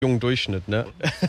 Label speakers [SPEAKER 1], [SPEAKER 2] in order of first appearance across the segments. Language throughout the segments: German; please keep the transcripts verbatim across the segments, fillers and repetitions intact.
[SPEAKER 1] jungen Durchschnitt, ne?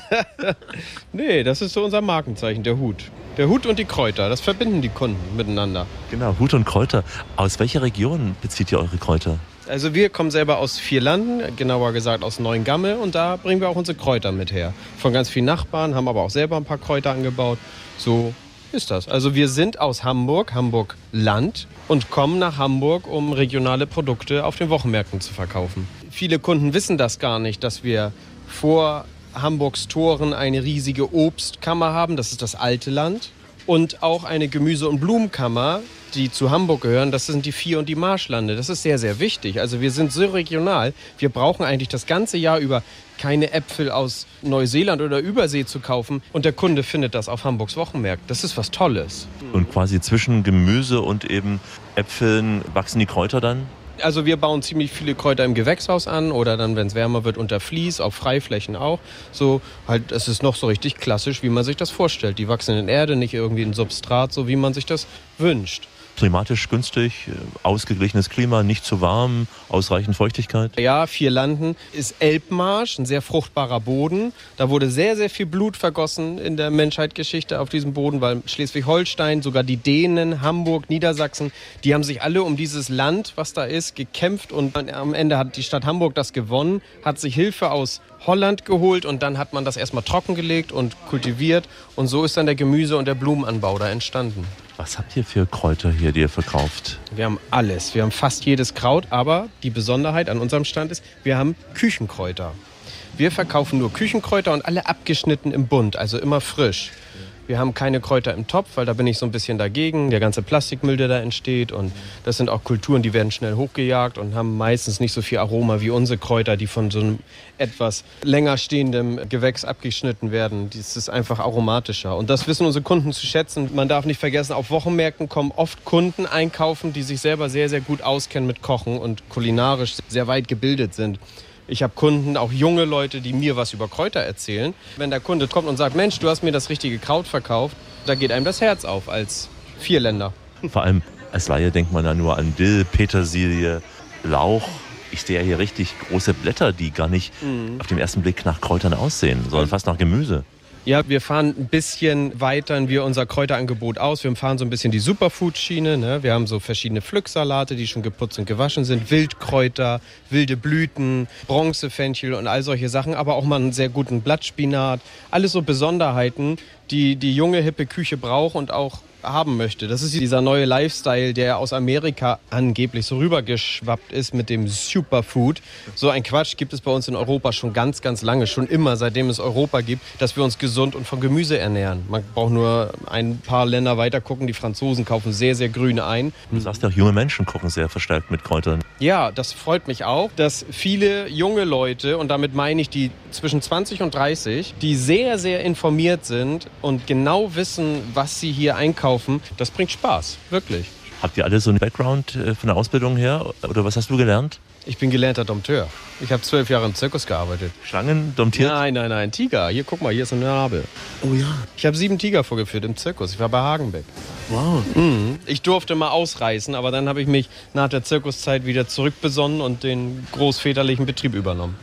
[SPEAKER 1] Nee, das ist so unser Markenzeichen, der Hut. Der Hut und die Kräuter, das verbinden die Kunden miteinander.
[SPEAKER 2] Genau, Hut und Kräuter. Aus welcher Region bezieht ihr eure Kräuter?
[SPEAKER 1] Also wir kommen selber aus Vierlanden, genauer gesagt aus Neuengamme, und da bringen wir auch unsere Kräuter mit her. Von ganz vielen Nachbarn, haben aber auch selber ein paar Kräuter angebaut. So ist das. Also wir sind aus Hamburg, Hamburg Land, und kommen nach Hamburg, um regionale Produkte auf den Wochenmärkten zu verkaufen. Viele Kunden wissen das gar nicht, dass wir vor Hamburgs Toren eine riesige Obstkammer haben, das ist das alte Land, und auch eine Gemüse- und Blumenkammer, die zu Hamburg gehören, das sind die Vier- und die Marschlande. Das ist sehr, sehr wichtig. Also wir sind so regional, wir brauchen eigentlich das ganze Jahr über keine Äpfel aus Neuseeland oder Übersee zu kaufen, und der Kunde findet das auf Hamburgs Wochenmärkten. Das ist was Tolles.
[SPEAKER 2] Und quasi zwischen Gemüse und eben Äpfeln wachsen die Kräuter dann?
[SPEAKER 1] Also wir bauen ziemlich viele Kräuter im Gewächshaus an oder dann, wenn es wärmer wird, unter Vlies, auf Freiflächen auch. So halt, es ist noch so richtig klassisch, wie man sich das vorstellt. Die wachsen in Erde, nicht irgendwie in Substrat, so wie man sich das wünscht.
[SPEAKER 2] Klimatisch günstig, ausgeglichenes Klima, nicht zu warm, ausreichend Feuchtigkeit?
[SPEAKER 1] Ja, Vierlanden ist Elbmarsch, ein sehr fruchtbarer Boden. Da wurde sehr, sehr viel Blut vergossen in der Menschheitsgeschichte auf diesem Boden, weil Schleswig-Holstein, sogar die Dänen, Hamburg, Niedersachsen, die haben sich alle um dieses Land, was da ist, gekämpft, und am Ende hat die Stadt Hamburg das gewonnen, hat sich Hilfe aus Holland geholt, und dann hat man das erstmal trockengelegt und kultiviert, und so ist dann der Gemüse- und der Blumenanbau da entstanden.
[SPEAKER 2] Was habt ihr für Kräuter hier, die ihr verkauft?
[SPEAKER 1] Wir haben alles. Wir haben fast jedes Kraut, aber die Besonderheit an unserem Stand ist, wir haben Küchenkräuter. Wir verkaufen nur Küchenkräuter und alle abgeschnitten im Bund, also immer frisch. Wir haben keine Kräuter im Topf, weil da bin ich so ein bisschen dagegen. Der ganze Plastikmüll, der da entsteht, und das sind auch Kulturen, die werden schnell hochgejagt und haben meistens nicht so viel Aroma wie unsere Kräuter, die von so einem etwas länger stehenden Gewächs abgeschnitten werden. Das ist einfach aromatischer, und das wissen unsere Kunden zu schätzen. Man darf nicht vergessen, auf Wochenmärkten kommen oft Kunden einkaufen, die sich selber sehr, sehr gut auskennen mit Kochen und kulinarisch sehr weit gebildet sind. Ich habe Kunden, auch junge Leute, die mir was über Kräuter erzählen. Wenn der Kunde kommt und sagt, Mensch, du hast mir das richtige Kraut verkauft, da geht einem das Herz auf als Vierländer.
[SPEAKER 2] Vor allem als Laie denkt man ja nur an Dill, Petersilie, Lauch. Ich sehe ja hier richtig große Blätter, die gar nicht mhm. auf den ersten Blick nach Kräutern aussehen, sondern fast nach Gemüse.
[SPEAKER 1] Ja, wir fahren ein bisschen weitern wir unser Kräuterangebot aus. Wir fahren so ein bisschen die Superfood-Schiene, ne? Wir haben so verschiedene Pflücksalate, die schon geputzt und gewaschen sind, Wildkräuter, wilde Blüten, Bronzefenchel und all solche Sachen, aber auch mal einen sehr guten Blattspinat. Alles so Besonderheiten, die die junge, hippe Küche braucht und auch haben möchte. Das ist dieser neue Lifestyle, der aus Amerika angeblich so rübergeschwappt ist mit dem Superfood. So ein Quatsch gibt es bei uns in Europa schon ganz, ganz lange, schon immer, seitdem es Europa gibt, dass wir uns gesund und von Gemüse ernähren. Man braucht nur ein paar Länder weiter gucken. Die Franzosen kaufen sehr, sehr grün ein.
[SPEAKER 2] Du sagst ja auch, junge Menschen kochen sehr verstärkt mit Kräutern.
[SPEAKER 1] Ja, das freut mich auch, dass viele junge Leute, und damit meine ich die zwischen zwanzig und dreißig, die sehr, sehr informiert sind und genau wissen, was sie hier einkaufen. Das bringt Spaß, wirklich.
[SPEAKER 2] Habt ihr alle so einen Background von der Ausbildung her? Oder was hast du gelernt?
[SPEAKER 1] Ich bin gelernter Dompteur. Ich habe zwölf Jahre im Zirkus gearbeitet.
[SPEAKER 2] Schlangen domptiert?
[SPEAKER 1] Nein, nein, nein, Tiger. Hier, guck mal, hier ist eine Narbe.
[SPEAKER 2] Oh ja.
[SPEAKER 1] Ich habe sieben Tiger vorgeführt im Zirkus. Ich war bei Hagenbeck.
[SPEAKER 2] Wow.
[SPEAKER 1] Mhm. Ich durfte mal ausreißen, aber dann habe ich mich nach der Zirkuszeit wieder zurückbesonnen und den großväterlichen Betrieb übernommen.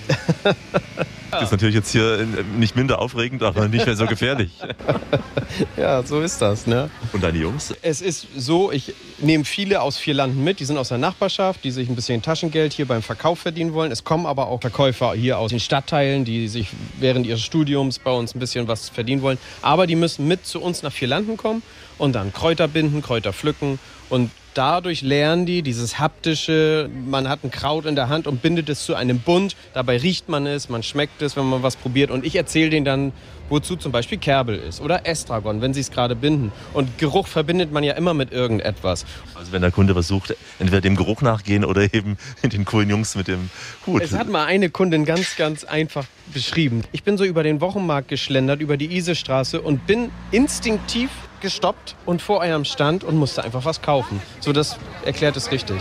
[SPEAKER 2] Das ist natürlich jetzt hier nicht minder aufregend, aber nicht mehr so gefährlich.
[SPEAKER 1] Ja, so ist das, ne?
[SPEAKER 2] Und deine Jungs?
[SPEAKER 1] Es ist so, ich nehme viele aus Vierlanden mit, die sind aus der Nachbarschaft, die sich ein bisschen Taschengeld hier beim Verkauf verdienen wollen. Es kommen aber auch Verkäufer hier aus den Stadtteilen, die sich während ihres Studiums bei uns ein bisschen was verdienen wollen. Aber die müssen mit zu uns nach Vierlanden kommen und dann Kräuter binden, Kräuter pflücken, und dadurch lernen die dieses haptische, man hat ein Kraut in der Hand und bindet es zu einem Bund. Dabei riecht man es, man schmeckt es, wenn man was probiert. Und ich erzähle denen dann, wozu zum Beispiel Kerbel ist oder Estragon, wenn sie es gerade binden. Und Geruch verbindet man ja immer mit irgendetwas.
[SPEAKER 2] Also wenn der Kunde was sucht, entweder dem Geruch nachgehen oder eben den coolen Jungs mit dem Hut.
[SPEAKER 1] Es hat mal eine Kundin ganz, ganz einfach beschrieben. Ich bin so über den Wochenmarkt geschlendert, über die Isestraße, und bin instinktiv gestoppt und vor eurem Stand und musste einfach was kaufen. So, das erklärt es richtig.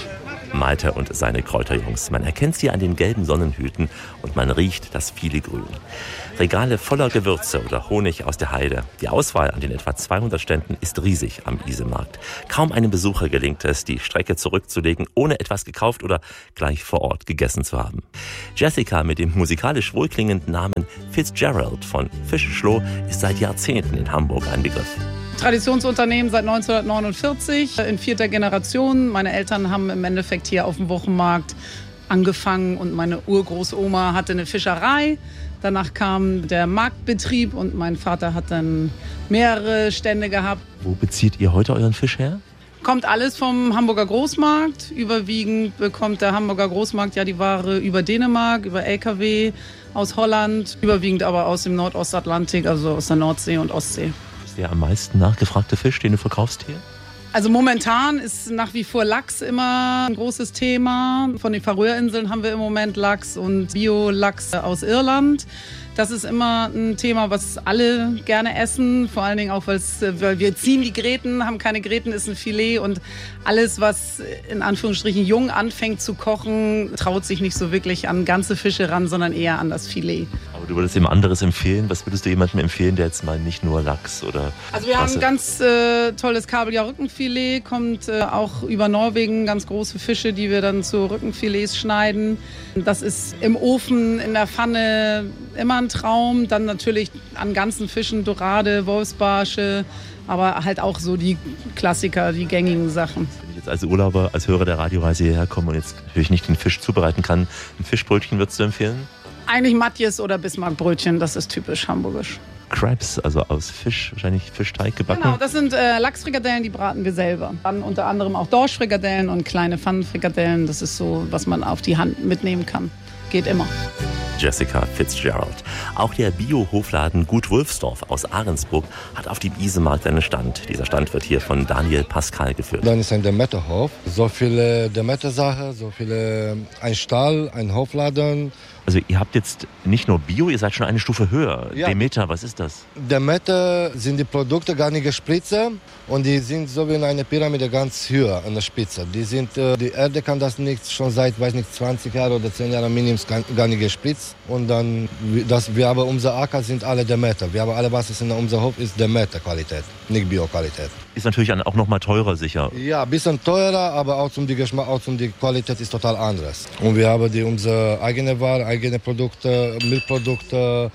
[SPEAKER 2] Malte und seine Kräuterjungs. Man erkennt sie an den gelben Sonnenhüten und man riecht das viele Grün. Regale voller Gewürze oder Honig aus der Heide. Die Auswahl an den etwa zweihundert Ständen ist riesig am Isemarkt. Kaum einem Besucher gelingt es, die Strecke zurückzulegen, ohne etwas gekauft oder gleich vor Ort gegessen zu haben. Jessica mit dem musikalisch wohlklingenden Namen Fitzgerald von Fischschloh ist seit Jahrzehnten in Hamburg ein Begriff.
[SPEAKER 3] Traditionsunternehmen seit neunzehnhundertneunundvierzig, in vierter Generation. Meine Eltern haben im Endeffekt hier auf dem Wochenmarkt angefangen und meine Urgroßoma hatte eine Fischerei. Danach kam der Marktbetrieb und mein Vater hat dann mehrere Stände gehabt.
[SPEAKER 2] Wo bezieht ihr heute euren Fisch her?
[SPEAKER 3] Kommt alles vom Hamburger Großmarkt. Überwiegend bekommt der Hamburger Großmarkt ja die Ware über Dänemark, über L K W, aus Holland. Überwiegend aber aus dem Nordostatlantik, also aus der Nordsee und Ostsee.
[SPEAKER 2] Ist der am meisten nachgefragte Fisch, den du verkaufst hier?
[SPEAKER 3] Also momentan ist nach wie vor Lachs immer ein großes Thema. Von den Färöerinseln haben wir im Moment Lachs und Bio-Lachs aus Irland. Das ist immer ein Thema, was alle gerne essen. Vor allen Dingen auch, weil wir ziehen die Gräten, haben keine Gräten, ist ein Filet. Und alles, was in Anführungsstrichen jung anfängt zu kochen, traut sich nicht so wirklich an ganze Fische ran, sondern eher an das Filet.
[SPEAKER 2] Aber du würdest ihm anderes empfehlen. Was würdest du jemandem empfehlen, der jetzt mal nicht nur Lachs oder...
[SPEAKER 3] Also wir haben ein ganz äh, tolles Kabeljau-Rückenfilet, kommt äh, auch über Norwegen, ganz große Fische, die wir dann zu Rückenfilets schneiden. Das ist im Ofen, in der Pfanne immer ein Traum. Dann natürlich an ganzen Fischen, Dorade, Wolfsbarsche, aber halt auch so die Klassiker, die gängigen Sachen.
[SPEAKER 2] Wenn ich jetzt als Urlauber, als Hörer der Radioreise hierher komme und jetzt natürlich nicht den Fisch zubereiten kann, ein Fischbrötchen würdest du empfehlen?
[SPEAKER 3] Eigentlich Matjes oder Bismarckbrötchen, das ist typisch hamburgisch.
[SPEAKER 2] Crabs, also aus Fisch, wahrscheinlich Fischteig gebacken?
[SPEAKER 3] Genau, das sind äh, Lachsfrikadellen, die braten wir selber. Dann unter anderem auch Dorschfrikadellen und kleine Pfannenfrikadellen. Das ist so, was man auf die Hand mitnehmen kann. Geht immer.
[SPEAKER 2] Jessica Fitzgerald. Auch der Bio-Hofladen Gut Wulfsdorf aus Ahrensburg hat auf dem Isemarkt einen Stand. Dieser Stand wird hier von Daniel Pascal geführt.
[SPEAKER 4] Dann ist ein Demeterhof. So viele Demeter-Sachen, so viele, ein Stall, ein Hofladen.
[SPEAKER 2] Also ihr habt jetzt nicht nur Bio, ihr seid schon eine Stufe höher.
[SPEAKER 4] Ja.
[SPEAKER 2] Demeter, was ist das?
[SPEAKER 4] Demeter sind die Produkte gar nicht gespritzt und die sind so wie in einer Pyramide ganz höher an der Spitze. Die, sind, die Erde kann das nicht schon seit, weiß nicht, zwanzig Jahren oder zehn Jahren Minimum gar nicht gespritzt. Und dann, das, wir haben unser Acker sind alle Demeter. Wir haben alle, was ist in unserem Hof, ist Demeter-Qualität, nicht Bio-Qualität.
[SPEAKER 2] Ist natürlich auch noch mal teurer sicher.
[SPEAKER 4] Ja, ein bisschen teurer, aber auch zum die Geschmack, auch zum die Qualität ist total anders. Und wir haben die unsere eigene Ware, eigene Produkte, Milchprodukte,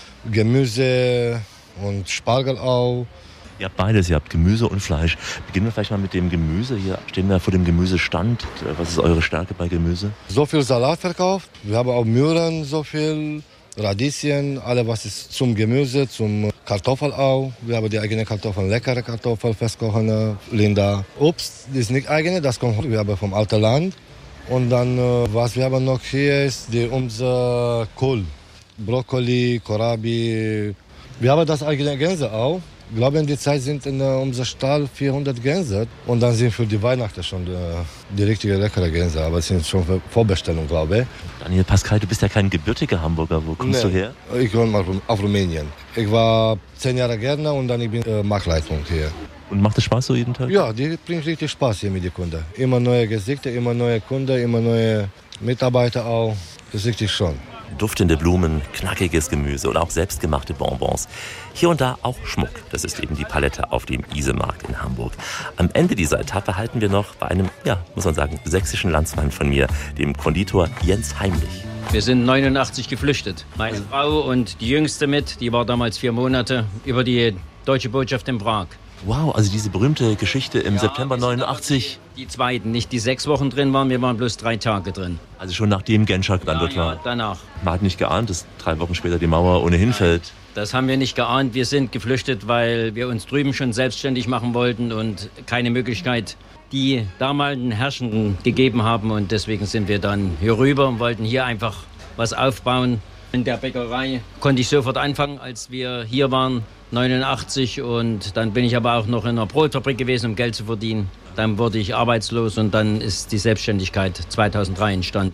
[SPEAKER 4] Gemüse und Spargel auch.
[SPEAKER 2] Ihr habt beides, ihr habt Gemüse und Fleisch. Beginnen wir vielleicht mal mit dem Gemüse. Hier stehen wir vor dem Gemüsestand. Was ist eure Stärke bei Gemüse?
[SPEAKER 4] So viel Salat verkauft. Wir haben auch Möhren, so viel Radieschen, alles was ist zum Gemüse, zum Kartoffel auch. Wir haben die eigene Kartoffeln, leckere Kartoffeln, festkochende, Linda. Obst ist nicht eigene, das kommt wir haben vom alten Land. Und dann, was wir haben noch hier ist die, unser Kohl, Brokkoli, Kohlrabi. Wir haben das eigene Gänse auch. Ich glaube, in der Zeit sind in unserem Stall vierhundert Gänse. Und dann sind für die Weihnachten schon die, die richtige leckere Gänse. Aber es sind schon für Vorbestellung, glaube ich.
[SPEAKER 2] Daniel Pascal, du bist ja kein gebürtiger Hamburger. Wo kommst
[SPEAKER 4] nee,
[SPEAKER 2] du her?
[SPEAKER 4] Ich komme aus Rumänien. Ich war zehn Jahre Gärtner und dann ich bin äh, Marktleitung hier.
[SPEAKER 2] Und macht es Spaß so jeden Tag?
[SPEAKER 4] Ja, die bringt richtig Spaß hier mit den Kunden. Immer neue Gesichter, immer neue Kunden, immer neue Mitarbeiter auch. Das ist richtig schon.
[SPEAKER 2] Duftende Blumen, knackiges Gemüse und auch selbstgemachte Bonbons. Hier und da auch Schmuck. Das ist eben die Palette auf dem Isemarkt in Hamburg. Am Ende dieser Etappe halten wir noch bei einem, ja, muss man sagen, sächsischen Landsmann von mir, dem Konditor Jens Heimlich.
[SPEAKER 5] Wir sind neunundachtzig geflüchtet. Meine Frau und die Jüngste mit, die war damals vier Monate, über die deutsche Botschaft in Prag.
[SPEAKER 2] Wow, also diese berühmte Geschichte im ja, September neunundachtzig.
[SPEAKER 5] Die zweiten, nicht die sechs Wochen drin waren, wir waren bloß drei Tage drin.
[SPEAKER 2] Also schon nachdem Genschak dann
[SPEAKER 5] ja,
[SPEAKER 2] dort war?
[SPEAKER 5] Ja, danach.
[SPEAKER 2] Man hat nicht geahnt, dass drei Wochen später die Mauer ohnehin Nein, fällt.
[SPEAKER 5] Das haben wir nicht geahnt. Wir sind geflüchtet, weil wir uns drüben schon selbstständig machen wollten und keine Möglichkeit die damaligen Herrschenden gegeben haben. Und deswegen sind wir dann hier rüber und wollten hier einfach was aufbauen. In der Bäckerei konnte ich sofort anfangen, als wir hier waren, neunundachtzig. Und dann bin ich aber auch noch in einer Brotfabrik gewesen, um Geld zu verdienen. Dann wurde ich arbeitslos und dann ist die Selbstständigkeit zweitausenddrei entstanden.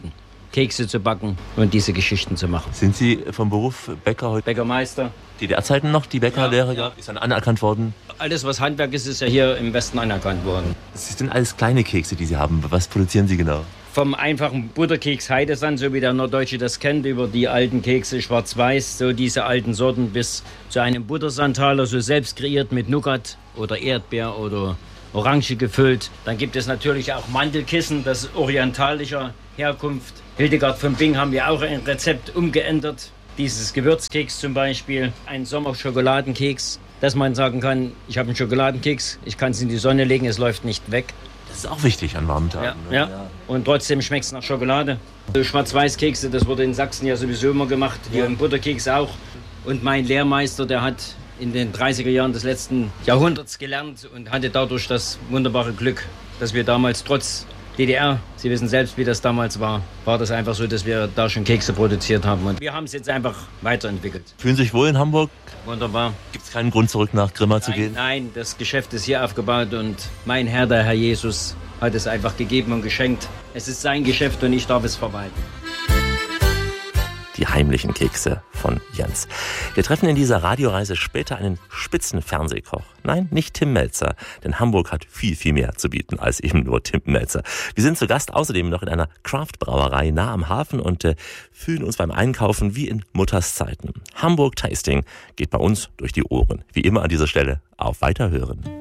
[SPEAKER 5] Kekse zu backen und diese Geschichten zu machen.
[SPEAKER 2] Sind Sie vom Beruf Bäcker heute?
[SPEAKER 5] Bäckermeister.
[SPEAKER 2] D D R-Zeiten noch, die Bäckerlehre,
[SPEAKER 5] Ja, ja.
[SPEAKER 2] ist dann anerkannt worden?
[SPEAKER 5] Alles, was Handwerk ist, ist ja hier im Westen anerkannt worden.
[SPEAKER 2] Das sind alles kleine Kekse, die Sie haben. Was produzieren Sie genau?
[SPEAKER 5] Vom einfachen Butterkeks Heidesand, so wie der Norddeutsche das kennt, über die alten Kekse schwarz-weiß, so diese alten Sorten, bis zu einem Buttersandtaler, so selbst kreiert mit Nougat oder Erdbeer oder Orange gefüllt. Dann gibt es natürlich auch Mandelkissen, das ist orientalischer Herkunft. Hildegard von Bing haben wir auch ein Rezept umgeändert. Dieses Gewürzkeks zum Beispiel, ein Sommerschokoladenkeks, dass man sagen kann, ich habe einen Schokoladenkeks, ich kann es in die Sonne legen, es läuft nicht weg.
[SPEAKER 2] Das ist auch wichtig an warmen Tagen.
[SPEAKER 5] Ja,
[SPEAKER 2] ne?
[SPEAKER 5] ja. Und trotzdem schmeckt es nach Schokolade. So Schwarz-Weiß-Kekse, das wurde in Sachsen ja sowieso immer gemacht, hier im Butterkeks auch. Und mein Lehrmeister, der hat in den dreißiger Jahren des letzten Jahrhunderts gelernt und hatte dadurch das wunderbare Glück, dass wir damals trotz D D R, Sie wissen selbst, wie das damals war, war das einfach so, dass wir da schon Kekse produziert haben. Und wir haben es jetzt einfach weiterentwickelt.
[SPEAKER 2] Fühlen Sie sich wohl in Hamburg?
[SPEAKER 5] Wunderbar.
[SPEAKER 2] Gibt es keinen Grund, zurück nach Grimma zu
[SPEAKER 5] Nein,
[SPEAKER 2] gehen?
[SPEAKER 5] nein, das Geschäft ist hier aufgebaut und mein Herr, der Herr Jesus, hat es einfach gegeben und geschenkt. Es ist sein Geschäft und ich darf es verwalten.
[SPEAKER 2] Die heimlichen Kekse von Jens. Wir treffen in dieser Radioreise später einen Spitzenfernsehkoch. Nein, nicht Tim Mälzer, denn Hamburg hat viel, viel mehr zu bieten als eben nur Tim Mälzer. Wir sind zu Gast außerdem noch in einer Craft-Brauerei nah am Hafen und äh, fühlen uns beim Einkaufen wie in Mutters Zeiten. Hamburg Tasting geht bei uns durch die Ohren. Wie immer an dieser Stelle auf Weiterhören.